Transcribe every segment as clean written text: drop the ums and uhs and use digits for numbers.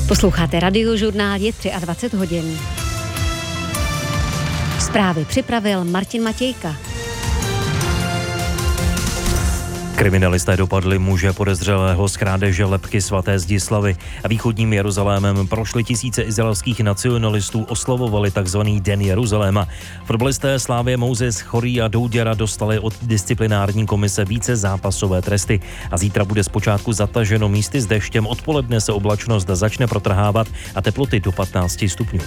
Posloucháte Radiožurnál, je 23 hodin. Zprávy připravil Martin Matějka. Kriminalisté dopadli muže podezřelého z krádeže lebky svaté Zdislavy. Východním Jeruzalémem prošli tisíce izraelských nacionalistů, oslavovali takzvaný Den Jeruzaléma. Fotbalisté Slavie Moses, Chorý a Douděra dostali od disciplinární komise více zápasové tresty. A zítra bude zpočátku zataženo místy s deštěm, odpoledne se oblačnost začne protrhávat a teploty do 15 stupňů.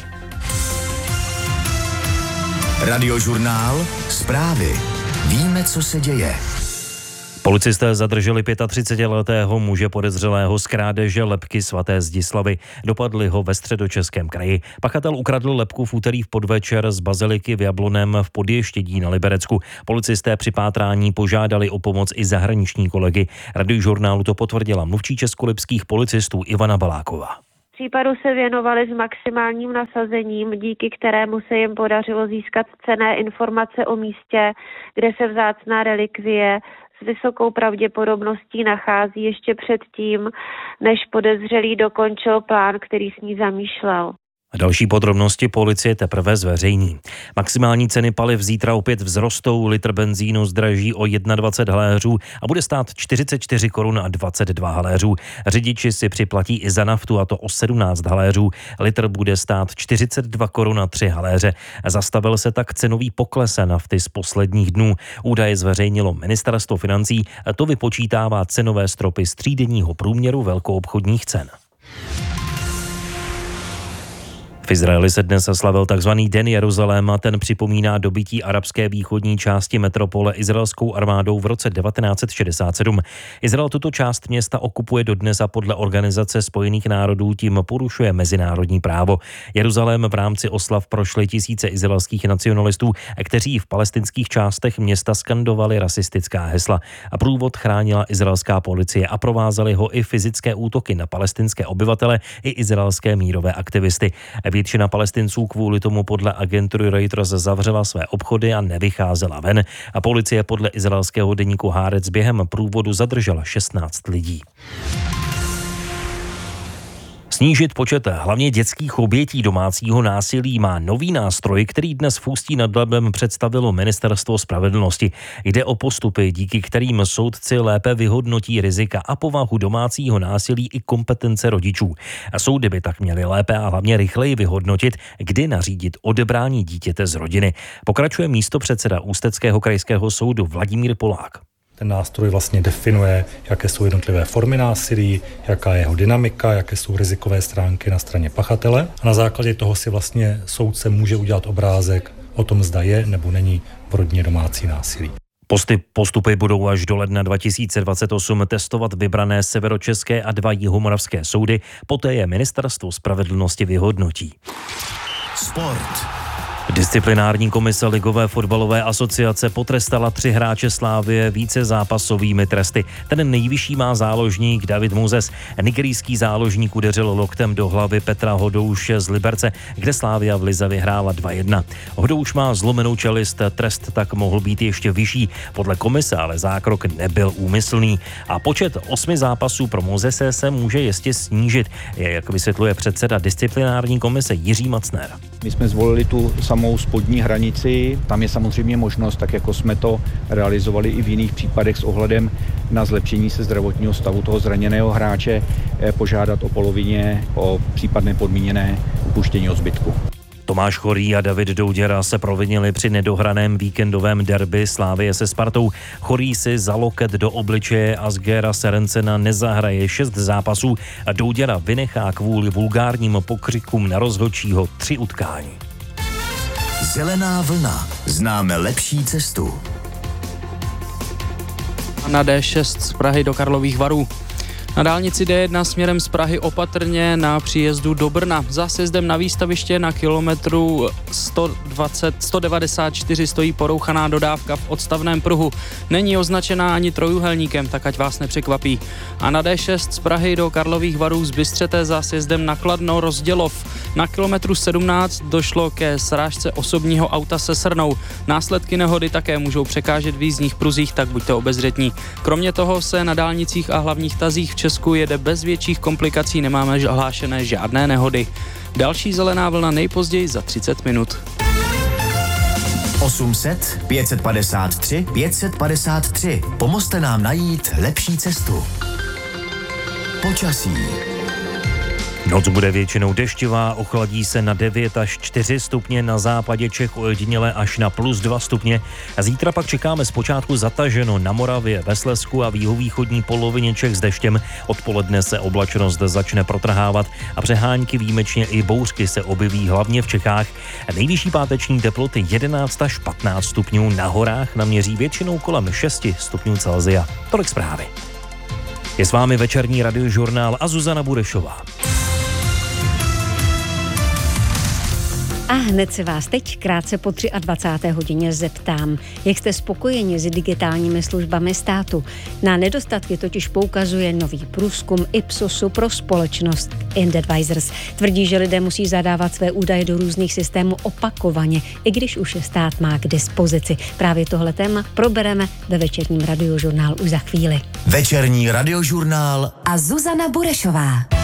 Radiožurnál, zprávy. Víme, co se děje. Policisté zadrželi 35letého muže podezřelého z krádeže lebky svaté Zdislavy. Dopadli ho ve Středočeském kraji. Pachatel ukradl lebku v úterý v podvečer z baziliky v Jabloném v Podještědí na Liberecku. Policisté při pátrání požádali o pomoc i zahraniční kolegy. Radiožurnálu to potvrdila mluvčí českolipských policistů Ivana Baláková. Případu se věnovali s maximálním nasazením, díky kterému se jim podařilo získat cenné informace o místě, kde se vzácná relikvie s vysokou pravděpodobností nachází ještě předtím, než podezřelý dokončil plán, který s ní zamýšlel. Další podrobnosti policie teprve zveřejní. Maximální ceny paliv zítra opět vzrostou, litr benzínu zdraží o 21 haléřů a bude stát 44 korun a 22 haléřů. Řidiči si připlatí i za naftu, a to o 17 haléřů. Litr bude stát 42 korun a 3 haléře. Zastavil se tak cenový pokles nafty z posledních dnů. Údaje zveřejnilo Ministerstvo financí, to vypočítává cenové stropy z třídenního průměru velkoobchodních cen. V Izraeli se dnes slavil takzvaný Den Jeruzaléma, ten připomíná dobytí arabské východní části metropole izraelskou armádou v roce 1967. Izrael tuto část města okupuje dodnes a podle Organizace spojených národů tím porušuje mezinárodní právo. Jeruzalém v rámci oslav prošly tisíce izraelských nacionalistů, kteří v palestinských částech města skandovali rasistická hesla. A průvod chránila izraelská policie a provázely ho i fyzické útoky na palestinské obyvatele i izraelské mírové aktivisty. Většina Palestinců kvůli tomu podle agentury Reuters zavřela své obchody a nevycházela ven. A policie podle izraelského deníku Haaretz během průvodu zadržela 16 lidí. Snížit počet hlavně dětských obětí domácího násilí má nový nástroj, který dnes v Ústí nad Labem představilo Ministerstvo spravedlnosti. Jde o postupy, díky kterým soudci lépe vyhodnotí rizika a povahu domácího násilí i kompetence rodičů. A soudy by tak měly lépe a hlavně rychleji vyhodnotit, kdy nařídit odebrání dítěte z rodiny. Pokračuje místopředseda Ústeckého krajského soudu Vladimír Polák. Ten nástroj vlastně definuje, jaké jsou jednotlivé formy násilí, jaká je jeho dynamika, jaké jsou rizikové stránky na straně pachatele. A na základě toho si vlastně soudce může udělat obrázek o tom, zda je nebo není v rodině domácí násilí. Postupy budou až do ledna 2028 testovat vybrané severočeské a 2 jihomoravské soudy, poté je Ministerstvo spravedlnosti vyhodnotí. Sport. Disciplinární komise Ligové fotbalové asociace potrestala 3 hráče Slávie více zápasovými tresty. Ten nejvyšší má záložník David Moses. Nigerijský záložník udeřil loktem do hlavy Petra Hodouše z Liberce, kde Slavia v lize vyhrála 2-1. Hodouš má zlomenou čelist, trest tak mohl být ještě vyšší. Podle komise ale zákrok nebyl úmyslný. A počet 8 zápasů pro Mosese se může ještě snížit, jak vysvětluje předseda disciplinární komise Jiří Macner. My jsme zvolili tu samou spodní hranici, tam je samozřejmě možnost, tak jako jsme to realizovali i v jiných případech s ohledem na zlepšení se zdravotního stavu toho zraněného hráče, požádat o polovině o případné podmíněné upuštění od zbytku. Tomáš Chorý a David Douděra se provinili při nedohraném víkendovém derby Slavie se Spartou. Chorý si za loket do obličeje Asgera Serencena nezahraje 6 zápasů a Douděra vynechá kvůli vulgárním pokřikům na rozhodčího 3 utkání. Zelená vlna. Známe lepší cestu. Na D6 z Prahy do Karlových Varů. Na dálnici D1 směrem z Prahy opatrně na příjezdu do Brna. Za sjezdem na výstaviště na kilometru 194 stojí porouchaná dodávka v odstavném pruhu. Není označená ani trojúhelníkem, tak ať vás nepřekvapí. A na D6 z Prahy do Karlových Varů z Bystřete za sjezdem na Kladno Rozdělov. Na kilometru 17 došlo ke srážce osobního auta se srnou. Následky nehody také můžou překážet v jízdních pruzích, tak buďte obezřetní. Kromě toho se na dálnicích a hlavních tazích v Česku jede bez větších komplikací, nemáme hlášené žádné nehody. Další zelená vlna nejpozději za 30 minut. 800 553 553. Pomozte nám najít lepší cestu. Počasí. Noc bude většinou dešťová, ochladí se na 9 až 4 stupně, na západě Čech ojediněle až na +2 stupně. A zítra pak čekáme zpočátku zataženo na Moravě, ve Slezsku a v jihovýchodní polovině Čech s deštěm. Odpoledne se oblačnost začne protrhávat a přehánky, výjimečně i bouřky se objeví hlavně v Čechách. Nejvyšší páteční teploty 11 až 15 stupňů, na horách naměří většinou kolem 6 stupňů Celsia. Tolik zprávy. Je s vámi večerní radiožurnál a Zuzana Burešová. A hned se vás teď krátce po 23. hodině zeptám, jak jste spokojeni s digitálními službami státu. Na nedostatky totiž poukazuje nový průzkum Ipsosu pro společnost IndAdvisors. Tvrdí, že lidé musí zadávat své údaje do různých systémů opakovaně, i když už je stát má k dispozici. Právě tohle téma probereme ve večerním radiožurnálu už za chvíli. Večerní radiožurnál a Zuzana Burešová.